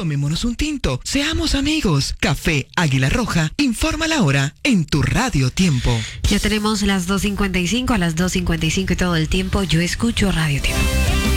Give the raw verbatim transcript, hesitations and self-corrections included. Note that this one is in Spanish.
Tomémonos un tinto, seamos amigos. Café Águila Roja, informa la hora en tu Radio Tiempo. Ya tenemos las dos cincuenta y cinco, a las dos cincuenta y cinco y todo el tiempo yo escucho Radio Tiempo.